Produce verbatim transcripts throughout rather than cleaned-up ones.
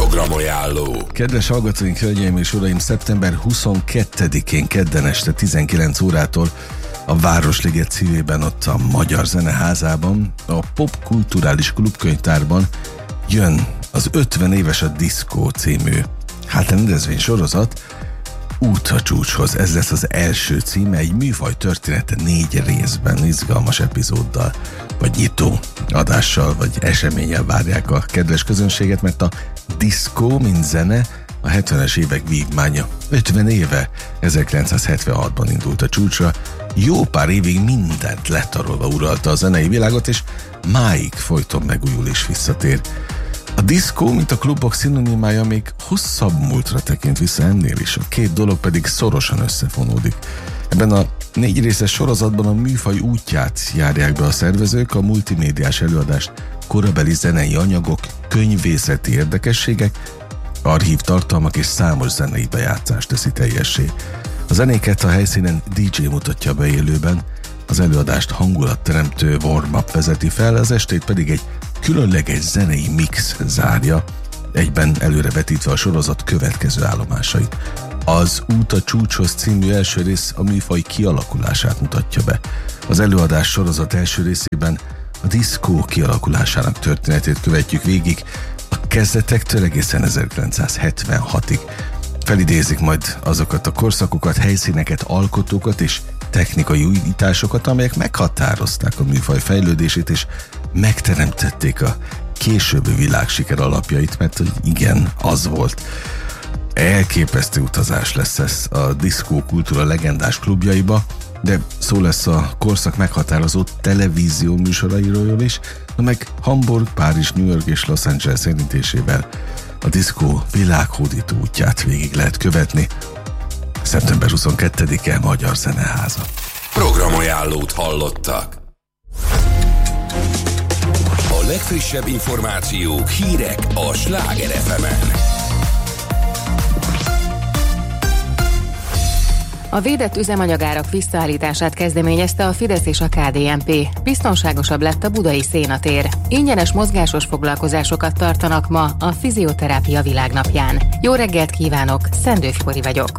Programajánló. Kedves hallgatóink, hölgyeim és uraim, szeptember huszonkettedikén kedden este tizenkilenc órától a Városliget szívében, ott a Magyar Zeneházában, a Popkulturális Klubkönyvtárban jön az ötven éves a diszkó című hát rendezvény sorozat, Út a csúcshoz. Ez lesz az első címe, egy műfaj története négy részben, izgalmas epizóddal, vagy nyitó adással, vagy eseménnyel várják a kedves közönséget, mert a diszkó, mint zene, a hetvenes évek vívmánya. ötven éve, ezerkilencszázhetvenhatban indult a csúcsra, jó pár évig mindent letarolva uralta a zenei világot, és máig folyton megújul és visszatér. A diszkó, mint a klubok szinonimája, még hosszabb múltra tekint vissza ennél is, a két dolog pedig szorosan összefonódik. Ebben a négy részes sorozatban a műfaj útját járják be a szervezők, a multimédiás előadást, korabeli zenei anyagok, könyvészeti érdekességek, archív tartalmak és számos zenei bejátszást teszi teljessé. A zenéket a helyszínen dé dzsé mutatja be élőben, az előadást hangulatteremtő warm-up vezeti fel, az estét pedig egy különleges zenei mix zárja, egyben előrevetítve a sorozat következő állomásait. Az Út a csúcshoz című első rész a műfaj kialakulását mutatja be. Az előadás sorozat első részében a diszkó kialakulásának történetét követjük végig, a kezdetektől egészen ezerkilencszázhetvenhatig. Felidézik majd azokat a korszakokat, helyszíneket, alkotókat és technikai újításokat, amelyek meghatározták a műfaj fejlődését, és megteremtették a későbbi világsiker alapjait, mert hogy igen, az volt. Elképesztő utazás lesz ez a diszkó kultúra legendás klubjaiba, de szó lesz a korszak meghatározó televízió műsorairól is, na meg Hamburg, Párizs, New York és Los Angeles érintésével a diszkó világhódító útját végig lehet követni. szeptember huszonkettedike, Magyar Zeneháza. Programajánlót hallottak. A legfrissebb információk, hírek a Sláger ef emen. A védett üzemanyagárak visszaállítását kezdeményezte a Fidesz és a ká dé en pé. Biztonságosabb lett a budai szénatér. Ingyenes mozgásos foglalkozásokat tartanak ma a Fizioterápia Világnapján. Jó reggelt kívánok, Szendő Fibori vagyok.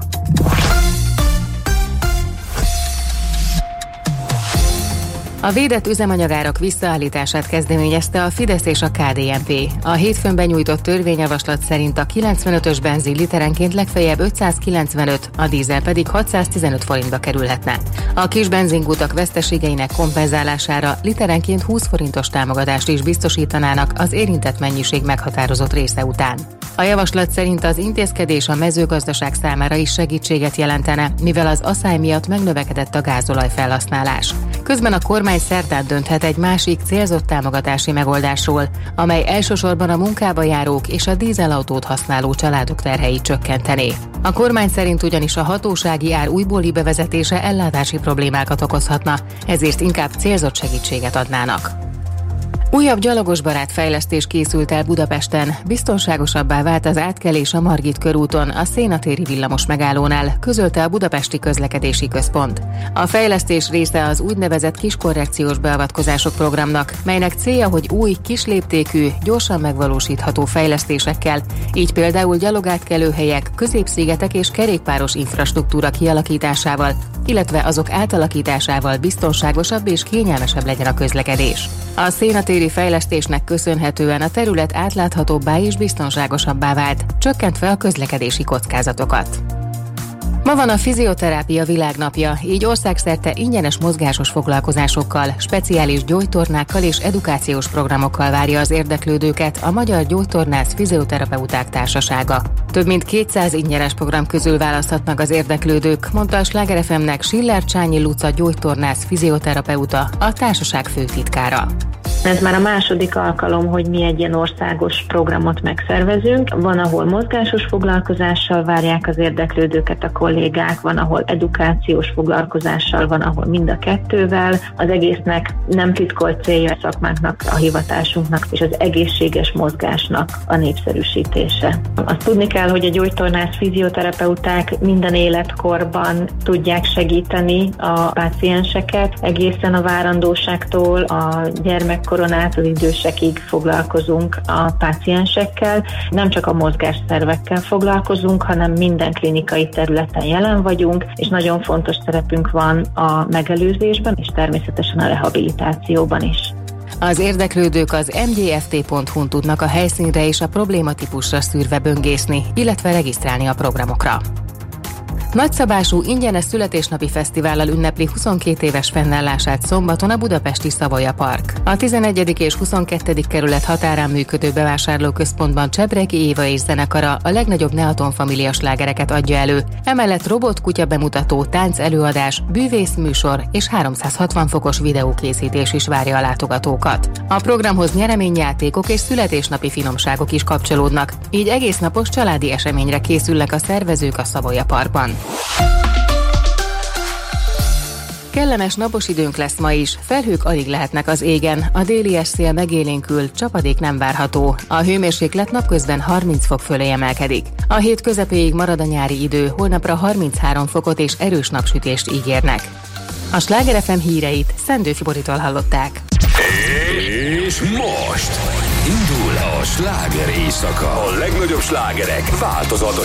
A védett üzemanyagárak visszaállítását kezdeményezte a Fidesz és a ká dé en pé. A hétfőn benyújtott törvényjavaslat szerint a kilencvenötös benzin literenként legfeljebb ötszázkilencvenöt, a dízel pedig hatszáztizenöt forintba kerülhetne. A kis benzinkutak veszteségeinek kompenzálására literenként húsz forintos támogatást is biztosítanának az érintett mennyiség meghatározott része után. A javaslat szerint az intézkedés a mezőgazdaság számára is segítséget jelentene, mivel az aszály miatt megnövekedett a gázolaj felhasználás. Közben a kormány szerdán dönthet egy másik célzott támogatási megoldásról, amely elsősorban a munkába járók és a dízelautót használó családok terheit csökkentené. A kormány szerint ugyanis a hatósági ár újbóli bevezetése ellátási problémákat okozhatna, ezért inkább célzott segítséget adnának. Újabb gyalogosbarát fejlesztés készült el Budapesten, biztonságosabbá vált az átkelés a Margit körúton, a Szénatéri villamos megállónál, közölte a Budapesti Közlekedési Központ. A fejlesztés része az úgynevezett kiskorrekciós beavatkozások programnak, melynek célja, hogy új, kisléptékű, gyorsan megvalósítható fejlesztésekkel, így például gyalogátkelőhelyek, középszigetek és kerékpáros infrastruktúra kialakításával, illetve azok átalakításával biztonságosabb és kényelmesebb legyen a közlekedés. A szénatéri fejlesztésnek köszönhetően a terület átláthatóbbá és biztonságosabbá vált, csökkentve a közlekedési kockázatokat. Ma van a Fizioterápia Világnapja, így országszerte ingyenes mozgásos foglalkozásokkal, speciális gyógytornákkal és edukációs programokkal várja az érdeklődőket a Magyar Gyógytornász Fizioterapeuták Társasága. Több mint kétszáz ingyenes program közül választhatnak az érdeklődők, mondta a Sláger ef emnek Schiller Csányi Luca gyógytornász fizioterapeuta, a társaság főtitkára. Ez már a második alkalom, hogy mi egy ilyen országos programot megszervezünk. Van, ahol mozgásos foglalkozással várják az érdeklődőket a kollégák, van, ahol edukációs foglalkozással, van, ahol mind a kettővel. Az egésznek nem titkolt célja a szakmánknak, a hivatásunknak és az egészséges mozgásnak a népszerűsítése. Azt tudni kell, hogy a gyógytornász fizioterapeuták minden életkorban tudják segíteni a pácienseket, egészen a várandóságtól a gyermekkor gyerekkoron át az idősekig foglalkozunk a páciensekkel. Nem csak a mozgásszervekkel foglalkozunk, hanem minden klinikai területen jelen vagyunk, és nagyon fontos szerepünk van a megelőzésben, és természetesen a rehabilitációban is. Az érdeklődők az em gé ef té pont hu-n tudnak a helyszínre és a problématípusra szűrve böngészni, illetve regisztrálni a programokra. Nagyszabású ingyenes születésnapi fesztivállal ünnepli huszonkét éves fennállását szombaton a budapesti Savoya Park. A tizenegyedik és huszonkettedik kerület határán működő bevásárlóközpontban Csebregi Éva és zenekara a legnagyobb Neaton Família slágereket adja elő. Emellett robotkutya bemutató, tánc előadás, bűvész műsor és háromszázhatvan fokos videókészítés is várja a látogatókat. A programhoz nyereményjátékok és születésnapi finomságok is kapcsolódnak, így egész napos családi eseményre készülnek a szervezők a Savoya Parkban. Kellemes napos időnk lesz ma is, felhők alig lehetnek az égen, a déli szél megélénkül, csapadék nem várható. A hőmérséklet napközben harminc fok fölé emelkedik. A hét közepéig marad a nyári idő, holnapra harminchárom fokot és erős napsütést ígérnek. A Sláger ef em híreit Szendőfi Boritól hallották. És most indul a sláger éjszaka. A legnagyobb slágerek változatos